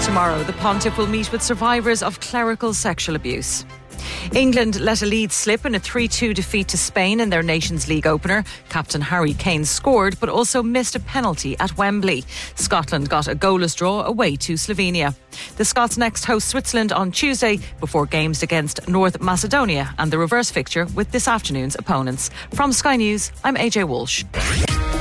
Tomorrow, the Pontiff will meet with survivors of clerical sexual abuse. England let a lead slip in a 3-2 defeat to Spain in their Nations League opener. Captain Harry Kane scored but also missed a penalty at Wembley. Scotland got a goalless draw away to Slovenia. The Scots next host Switzerland on Tuesday before games against North Macedonia and the reverse fixture with this afternoon's opponents. From Sky News, I'm AJ Walsh.